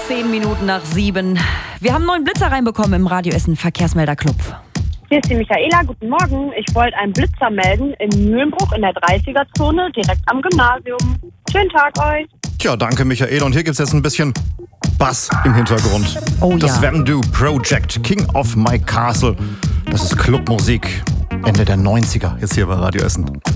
10 Minuten nach 7. Wir haben einen neuen Blitzer reinbekommen im Radio Essen Verkehrsmelder-Club. Hier ist die Michaela, guten Morgen. Ich wollte einen Blitzer melden in Mühlenbruch in der 30er-Zone, direkt am Gymnasium. Schönen Tag euch. Tja, danke Michaela. Und hier gibt's jetzt ein bisschen Bass im Hintergrund. Oh Das ja. Vamdu Project, King of My Castle. Das ist Clubmusik. Ende der 90er, jetzt hier bei Radio Essen.